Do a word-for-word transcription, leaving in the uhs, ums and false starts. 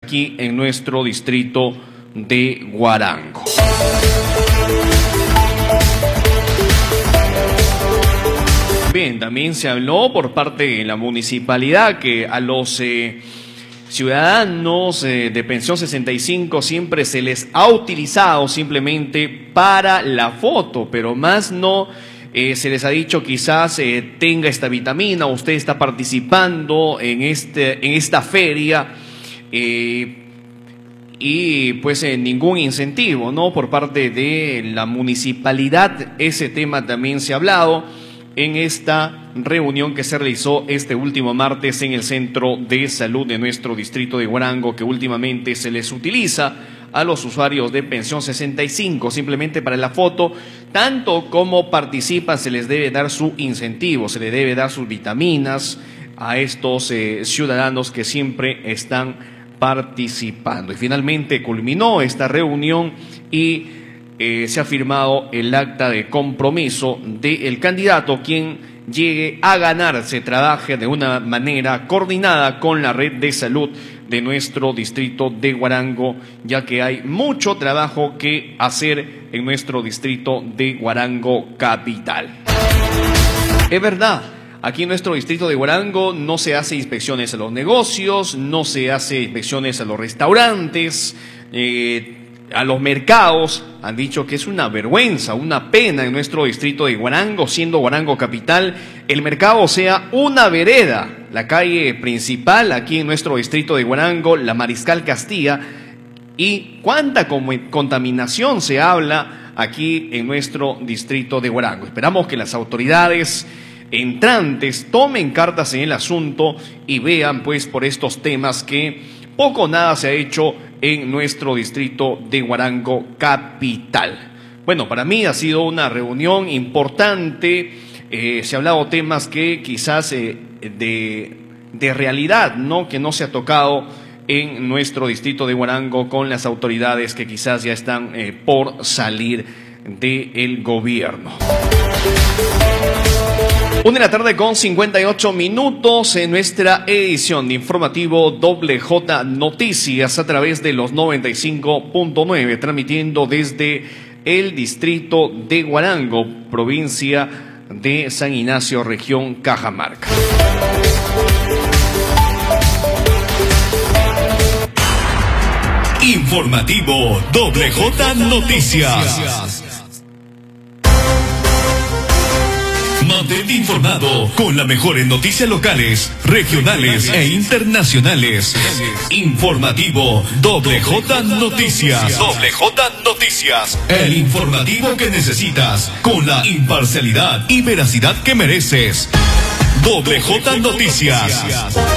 aquí en nuestro distrito de Huarango. Bien, también se habló por parte de la municipalidad que a los eh, ciudadanos eh, de pensión sesenta y cinco siempre se les ha utilizado simplemente para la foto, pero más no eh, se les ha dicho quizás eh, tenga esta vitamina, usted está participando en, este, en esta feria eh, y pues eh, ningún incentivo, ¿no? Por parte de la municipalidad. Ese tema también se ha hablado en esta reunión que se realizó este último martes en el Centro de Salud de nuestro distrito de Huarango, que últimamente se les utiliza a los usuarios de pensión sesenta y cinco simplemente para la foto. Tanto como participan, se les debe dar su incentivo, se les debe dar sus vitaminas a estos eh, ciudadanos que siempre están participando. Y finalmente culminó esta reunión y Eh, se ha firmado el acta de compromiso del candidato, quien llegue a ganar, se trabaje de una manera coordinada con la red de salud de nuestro distrito de Huarango, ya que hay mucho trabajo que hacer en nuestro distrito de Huarango capital. Es verdad, aquí en nuestro distrito de Huarango no se hace inspecciones a los negocios, no se hace inspecciones a los restaurantes, eh, a los mercados. Han dicho que es una vergüenza, una pena en nuestro distrito de Huarango, siendo Huarango capital, el mercado sea una vereda. La calle principal aquí en nuestro distrito de Huarango, la Mariscal Castilla, y cuánta contaminación se habla aquí en nuestro distrito de Huarango. Esperamos que las autoridades entrantes tomen cartas en el asunto y vean pues por estos temas que poco o nada se ha hecho en nuestro distrito de Huarango capital. Bueno, para mí ha sido una reunión importante, eh, se ha hablado temas que quizás eh, de, de realidad, ¿no? Que no se ha tocado en nuestro distrito de Huarango con las autoridades que quizás ya están eh, por salir del gobierno. Una de la tarde con cincuenta y ocho minutos en nuestra edición de informativo Doble J Noticias a través de los noventa y cinco punto nueve, transmitiendo desde el distrito de Huarango, provincia de San Ignacio, región Cajamarca. Informativo Doble J Noticias. Mantente informado con las mejores noticias locales, regionales e internacionales. Informativo Doble J Noticias. Doble J Noticias. El informativo que necesitas con la imparcialidad y veracidad que mereces. Doble J Noticias.